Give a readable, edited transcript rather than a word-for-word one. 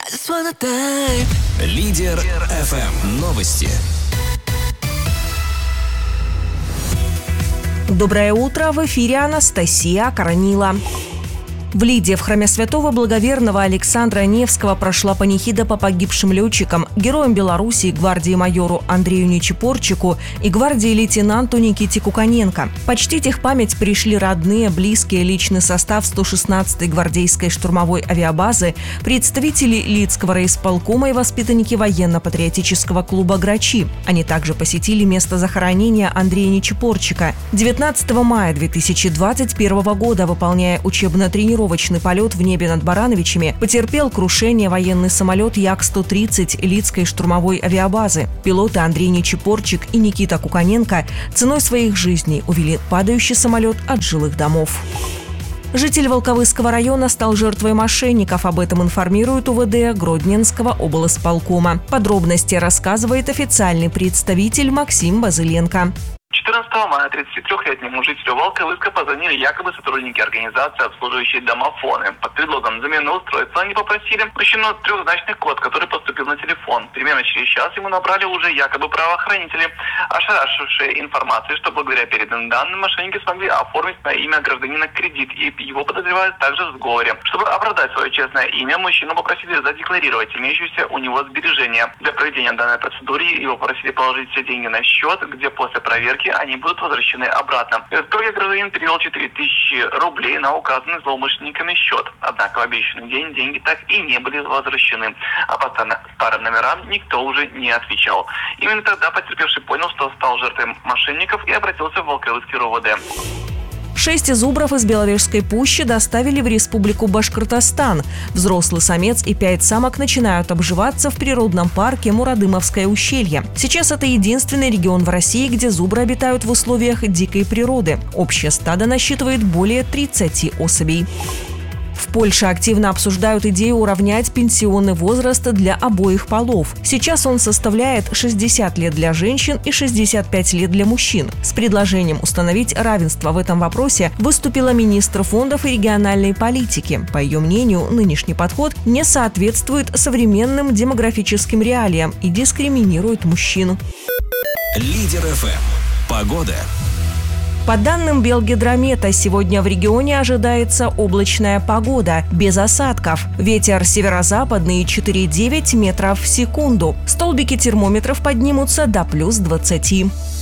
Лидер FM новости. Доброе утро, в эфире Анастасия Коронила. В Лиде в храме святого благоверного Александра Невского прошла панихида по погибшим летчикам, героям Белоруссии, гвардии-майору Андрею Нечипорчику и гвардии-лейтенанту Никите Куканенко. Почтить их память пришли родные, близкие, личный состав 116-й гвардейской штурмовой авиабазы, представители Лидского райисполкома и воспитанники военно-патриотического клуба «Грачи». Они также посетили место захоронения Андрея Нечипорчика. 19 мая 2021 года, выполняя учебно-тренировочный полет в небе над Барановичами, потерпел крушение военный самолет Як-130 Лидской штурмовой авиабазы. Пилоты Андрей Нечипорчик и Никита Куканенко ценой своих жизней увели падающий самолет от жилых домов. Житель Волковыского района стал жертвой мошенников. Об этом информирует УВД Гродненского облсполкома. Подробности рассказывает официальный представитель Максим Базыленко. 14 мая 33-летнему жителю Волковыска позвонили якобы сотрудники организации, обслуживающей домофоны. Под предлогом замены устройства они попросили мужчину трехзначный код, который поступил на телефон. Примерно через час ему набрали уже якобы правоохранители, ошарашившие информацией, что благодаря переданным данным мошенники смогли оформить на имя гражданина кредит, и его подозревают также в сговоре. Чтобы оправдать свое честное имя, мужчину попросили задекларировать имеющиеся у него сбережения. Для проведения данной процедуры его попросили положить все деньги на счет, где после проверки они будут возвращены обратно. В итоге гражданин перевел 4000 рублей на указанный злоумышленниками счет. Однако в обещанный день деньги так и не были возвращены. А по старым номерам никто уже не отвечал. Именно тогда потерпевший понял, что стал жертвой мошенников, и обратился в Волковыский РОВД. 6 зубров из Беловежской пущи доставили в Республику Башкортостан. Взрослый самец и 5 самок начинают обживаться в природном парке Мурадымовское ущелье. Сейчас это единственный регион в России, где зубры обитают в условиях дикой природы. Общее стадо насчитывает более 30 особей. В Польше активно обсуждают идею уравнять пенсионный возраст для обоих полов. Сейчас он составляет 60 лет для женщин и 65 лет для мужчин. С предложением установить равенство в этом вопросе выступила министр фондов и региональной политики. По ее мнению, нынешний подход не соответствует современным демографическим реалиям и дискриминирует мужчин. Лидер FM. Погода. По данным Белгидромета, сегодня в регионе ожидается облачная погода, без осадков. Ветер северо-западный 4,9 метров в секунду. Столбики термометров поднимутся до плюс 20.